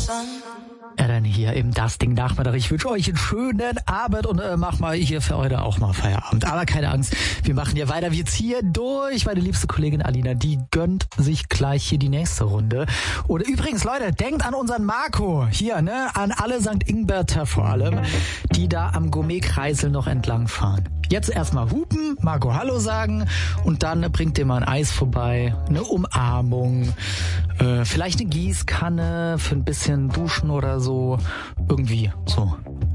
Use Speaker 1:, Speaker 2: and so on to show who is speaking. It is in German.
Speaker 1: Ja, dann hier im Das-Ding-Nachmittag. Ich wünsche euch einen schönen Abend und mach mal hier für heute auch mal Feierabend. Aber keine Angst, wir machen hier weiter. Wir ziehen durch. Meine liebste Kollegin Alina, die gönnt sich gleich hier die nächste Runde. Und übrigens, Leute, denkt an unseren Marco. Hier, ne, an alle St. Ingberter vor allem, die da am Gourmet-Kreisel noch entlang fahren. Jetzt erstmal hupen, Marco Hallo sagen und dann bringt dir mal ein Eis vorbei, eine Umarmung, vielleicht eine Gießkanne für ein bisschen Duschen oder so. Irgendwie so.